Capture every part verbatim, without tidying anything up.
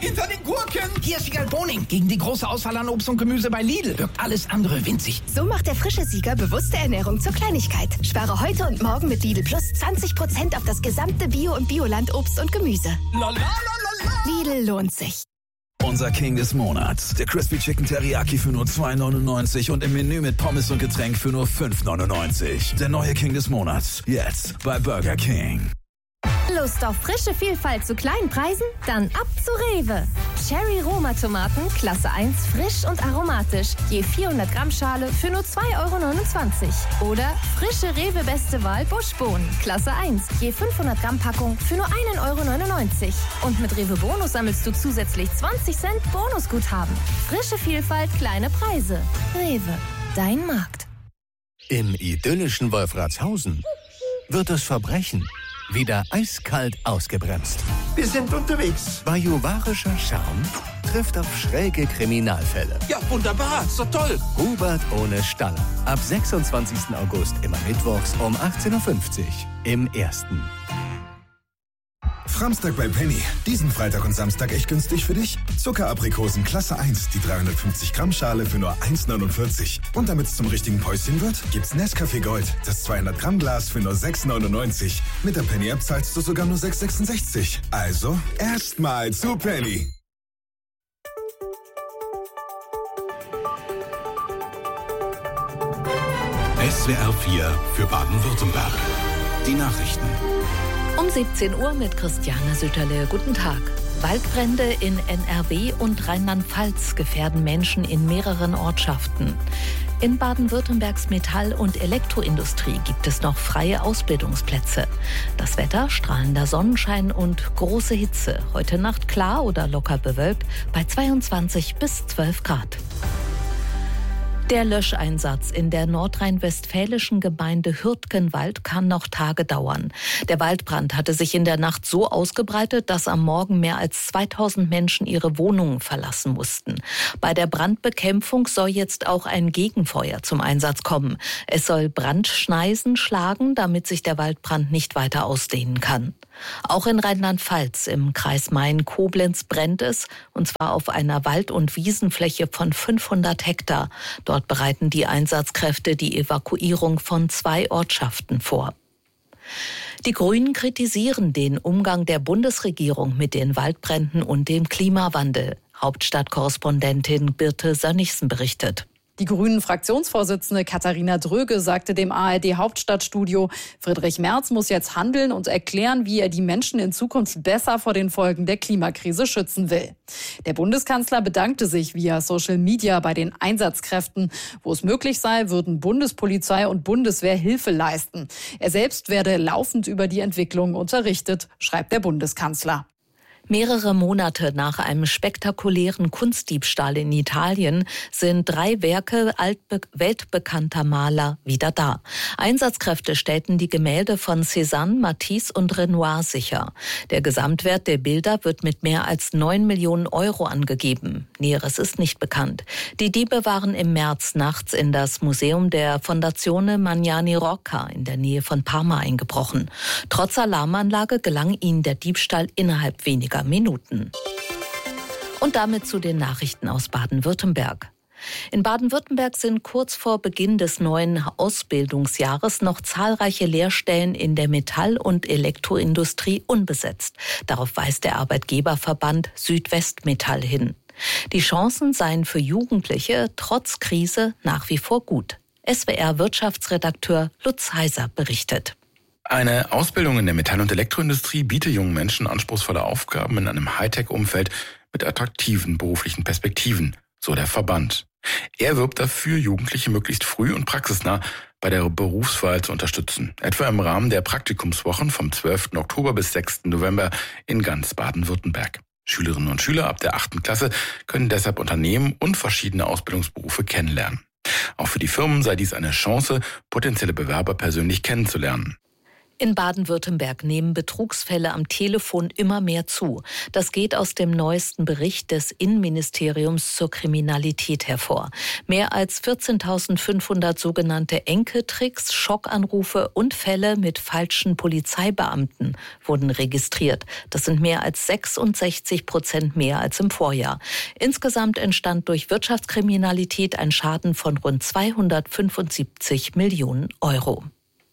hinter den Gurken. Hier ist Sieger Boning. Gegen die große Auswahl an Obst und Gemüse bei Lidl wirkt alles andere winzig. So macht der frische Sieger bewusste Ernährung zur Kleinigkeit. Spare heute und morgen mit Lidl Plus zwanzig Prozent auf das gesamte Bio- und Bioland-Obst und Gemüse. La, la, la, la, la. Lidl lohnt sich. Unser King des Monats. Der Crispy Chicken Teriyaki für nur zwei neunundneunzig und im Menü mit Pommes und Getränk für nur fünf neunundneunzig. Der neue King des Monats. Jetzt bei Burger King. Lust auf frische Vielfalt zu kleinen Preisen? Dann ab zu Rewe. Cherry Roma Tomaten, Klasse eins, frisch und aromatisch. Je vierhundert Gramm Schale für nur zwei Euro neunundzwanzig. Oder frische Rewe Beste Wahl Buschbohnen, Klasse eins, je fünfhundert Gramm Packung für nur ein Euro neunundneunzig. Und mit Rewe Bonus sammelst du zusätzlich zwanzig Cent Bonusguthaben. Frische Vielfalt, kleine Preise. Rewe, dein Markt. Im idyllischen Wolfratshausen wird das Verbrechen wieder eiskalt ausgebremst. Wir sind unterwegs. Bajuwarischer Charme trifft auf schräge Kriminalfälle. Ja, wunderbar. So toll. Hubert ohne Staller. Ab sechsundzwanzigsten August immer mittwochs um achtzehn Uhr fünfzig im Ersten. Framstag bei Penny. Diesen Freitag und Samstag echt günstig für dich. Zuckeraprikosen Klasse eins, die dreihundertfünfzig Gramm Schale für nur eins neunundvierzig. Und damit es zum richtigen Päuschen wird, gibt's Nescafé Gold, das zweihundert Gramm Glas für nur sechs neunundneunzig. Mit der Penny-App zahlst du sogar nur sechs sechsundsechzig. Also, erstmal zu Penny. S W R vier für Baden-Württemberg. Die Nachrichten. Um siebzehn Uhr mit Christiane Sütterle. Guten Tag. Waldbrände in N R W und Rheinland-Pfalz gefährden Menschen in mehreren Ortschaften. In Baden-Württembergs Metall- und Elektroindustrie gibt es noch freie Ausbildungsplätze. Das Wetter, strahlender Sonnenschein und große Hitze. Heute Nacht klar oder locker bewölkt bei zweiundzwanzig bis zwölf Grad. Der Löscheinsatz in der nordrhein-westfälischen Gemeinde Hürtgenwald kann noch Tage dauern. Der Waldbrand hatte sich in der Nacht so ausgebreitet, dass am Morgen mehr als zweitausend Menschen ihre Wohnungen verlassen mussten. Bei der Brandbekämpfung soll jetzt auch ein Gegenfeuer zum Einsatz kommen. Es soll Brandschneisen schlagen, damit sich der Waldbrand nicht weiter ausdehnen kann. Auch in Rheinland-Pfalz im Kreis Main-Koblenz brennt es, und zwar auf einer Wald- und Wiesenfläche von fünfhundert Hektar. Dort bereiten die Einsatzkräfte die Evakuierung von zwei Ortschaften vor. Die Grünen kritisieren den Umgang der Bundesregierung mit den Waldbränden und dem Klimawandel. Hauptstadtkorrespondentin Birte Sönnigsen berichtet. Die Grünen-Fraktionsvorsitzende Katharina Dröge sagte dem A R D-Hauptstadtstudio, Friedrich Merz muss jetzt handeln und erklären, wie er die Menschen in Zukunft besser vor den Folgen der Klimakrise schützen will. Der Bundeskanzler bedankte sich via Social Media bei den Einsatzkräften. Wo es möglich sei, würden Bundespolizei und Bundeswehr Hilfe leisten. Er selbst werde laufend über die Entwicklung unterrichtet, schreibt der Bundeskanzler. Mehrere Monate nach einem spektakulären Kunstdiebstahl in Italien sind drei Werke altbe- weltbekannter Maler wieder da. Einsatzkräfte stellten die Gemälde von Cézanne, Matisse und Renoir sicher. Der Gesamtwert der Bilder wird mit mehr als neun Millionen Euro angegeben. Näheres ist nicht bekannt. Die Diebe waren im März nachts in das Museum der Fondazione Magnani Rocca in der Nähe von Parma eingebrochen. Trotz Alarmanlage gelang ihnen der Diebstahl innerhalb weniger Minuten. Und damit zu den Nachrichten aus Baden-Württemberg. In Baden-Württemberg sind kurz vor Beginn des neuen Ausbildungsjahres noch zahlreiche Lehrstellen in der Metall- und Elektroindustrie unbesetzt. Darauf weist der Arbeitgeberverband Südwestmetall hin. Die Chancen seien für Jugendliche trotz Krise nach wie vor gut. S W R-Wirtschaftsredakteur Lutz Heiser berichtet. Eine Ausbildung in der Metall- und Elektroindustrie bietet jungen Menschen anspruchsvolle Aufgaben in einem Hightech-Umfeld mit attraktiven beruflichen Perspektiven, so der Verband. Er wirbt dafür, Jugendliche möglichst früh und praxisnah bei der Berufswahl zu unterstützen, etwa im Rahmen der Praktikumswochen vom zwölften Oktober bis sechsten November in ganz Baden-Württemberg. Schülerinnen und Schüler ab der achten Klasse können deshalb Unternehmen und verschiedene Ausbildungsberufe kennenlernen. Auch für die Firmen sei dies eine Chance, potenzielle Bewerber persönlich kennenzulernen. In Baden-Württemberg nehmen Betrugsfälle am Telefon immer mehr zu. Das geht aus dem neuesten Bericht des Innenministeriums zur Kriminalität hervor. Mehr als vierzehntausendfünfhundert sogenannte Enkeltricks, Schockanrufe und Fälle mit falschen Polizeibeamten wurden registriert. Das sind mehr als sechsundsechzig Prozent mehr als im Vorjahr. Insgesamt entstand durch Wirtschaftskriminalität ein Schaden von rund zweihundertfünfundsiebzig Millionen Euro.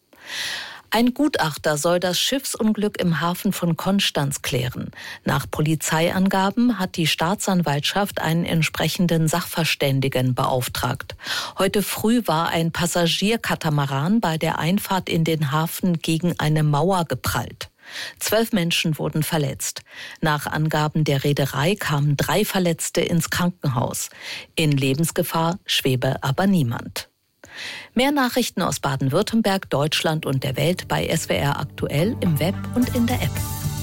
Ein Gutachter soll das Schiffsunglück im Hafen von Konstanz klären. Nach Polizeiangaben hat die Staatsanwaltschaft einen entsprechenden Sachverständigen beauftragt. Heute früh war ein Passagierkatamaran bei der Einfahrt in den Hafen gegen eine Mauer geprallt. Zwölf Menschen wurden verletzt. Nach Angaben der Reederei kamen drei Verletzte ins Krankenhaus. In Lebensgefahr schwebe aber niemand. Mehr Nachrichten aus Baden-Württemberg, Deutschland und der Welt bei S W R aktuell im Web und in der App.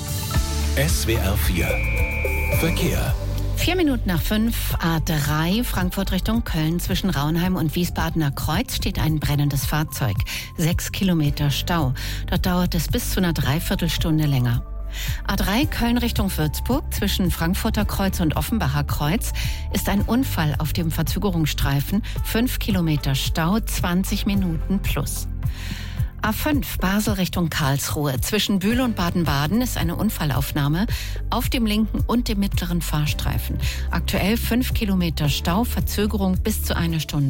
S W R vier Verkehr. Vier Minuten nach fünf, A drei, Frankfurt Richtung Köln. Zwischen Raunheim und Wiesbadener Kreuz steht ein brennendes Fahrzeug. Sechs Kilometer Stau. Dort dauert es bis zu einer Dreiviertelstunde länger. A drei, Köln Richtung Würzburg. Zwischen Frankfurter Kreuz und Offenbacher Kreuz ist ein Unfall auf dem Verzögerungsstreifen. Fünf Kilometer Stau, zwanzig Minuten plus. A fünf, Basel Richtung Karlsruhe. Zwischen Bühl und Baden-Baden ist eine Unfallaufnahme auf dem linken und dem mittleren Fahrstreifen. Aktuell fünf Kilometer Stau, Verzögerung bis zu eine Stunde.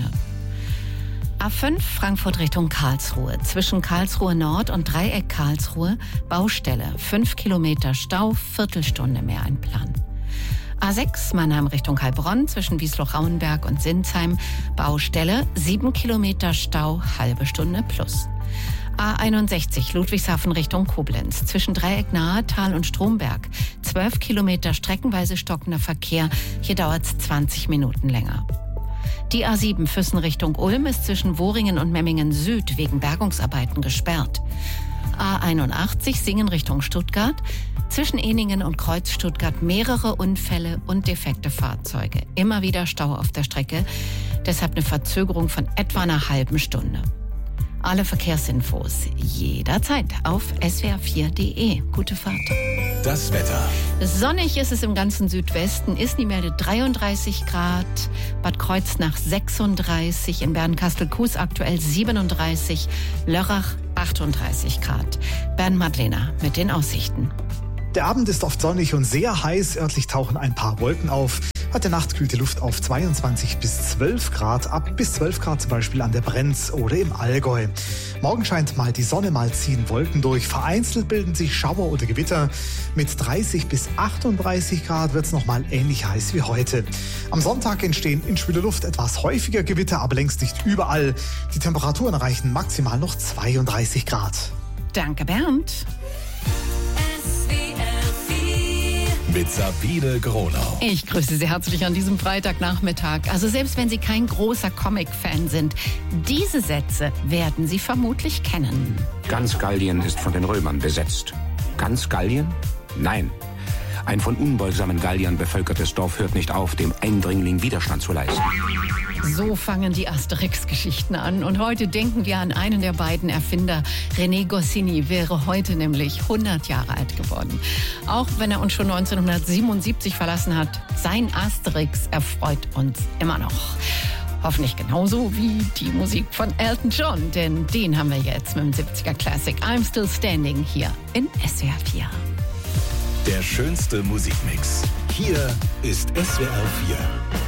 A fünf, Frankfurt Richtung Karlsruhe. Zwischen Karlsruhe Nord und Dreieck Karlsruhe Baustelle. fünf Kilometer Stau, Viertelstunde mehr einplanen. A sechs, Mannheim Richtung Heilbronn. Zwischen Wiesloch-Rauenberg und Sinsheim Baustelle. sieben Kilometer Stau, halbe Stunde plus. A einundsechzig, Ludwigshafen Richtung Koblenz. Zwischen Dreieck Nahetal und Stromberg. zwölf Kilometer streckenweise stockender Verkehr. Hier dauert es zwanzig Minuten länger. Die A sieben Füssen Richtung Ulm ist zwischen Wohringen und Memmingen Süd wegen Bergungsarbeiten gesperrt. A einundachtzig Singen Richtung Stuttgart. Zwischen Ehningen und Kreuz Stuttgart mehrere Unfälle und defekte Fahrzeuge. Immer wieder Stau auf der Strecke. Deshalb eine Verzögerung von etwa einer halben Stunde. Alle Verkehrsinfos jederzeit auf S W R vier Punkt de. Gute Fahrt. Das Wetter. Sonnig ist es im ganzen Südwesten. Isny meldet dreiunddreißig Grad, Bad Kreuznach sechsunddreißig, in Bernkastel-Kues aktuell siebenunddreißig, Lörrach achtunddreißig Grad. Bernd Madlener mit den Aussichten. Der Abend ist oft sonnig und sehr heiß. Örtlich tauchen ein paar Wolken auf. Heute Nacht kühlt die Luft auf zweiundzwanzig bis zwölf Grad ab, bis zwölf Grad zum Beispiel an der Brenz oder im Allgäu. Morgen scheint mal die Sonne, mal ziehen Wolken durch. Vereinzelt bilden sich Schauer oder Gewitter. Mit dreißig bis achtunddreißig Grad wird es nochmal ähnlich heiß wie heute. Am Sonntag entstehen in schwüler Luft etwas häufiger Gewitter, aber längst nicht überall. Die Temperaturen erreichen maximal noch zweiunddreißig Grad. Danke, Bernd. Mit Sabine Gronau. Ich grüße Sie herzlich an diesem Freitagnachmittag. Also selbst wenn Sie kein großer Comic-Fan sind, diese Sätze werden Sie vermutlich kennen. Ganz Gallien ist von den Römern besetzt. Ganz Gallien? Nein. Ein von unbeugsamen Galliern bevölkertes Dorf hört nicht auf, dem Eindringling Widerstand zu leisten. So fangen die Asterix-Geschichten an. Und heute denken wir an einen der beiden Erfinder. René Goscinny wäre heute nämlich hundert Jahre alt geworden. Auch wenn er uns schon neunzehnhundertsiebenundsiebzig verlassen hat, sein Asterix erfreut uns immer noch. Hoffentlich genauso wie die Musik von Elton John, denn den haben wir jetzt mit dem siebziger Classic I'm Still Standing hier in S W R vier. Der schönste Musikmix. Hier ist S W R vier.